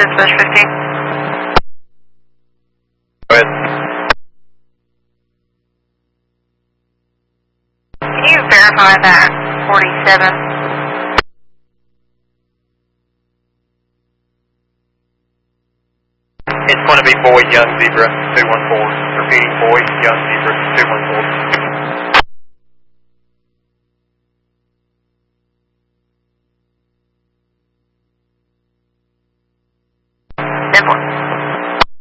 Dispatch 15. Go ahead. Can you verify that 47? It's going to be Boy Young Zebra 214. Repeating, Boy Young Zebra 214.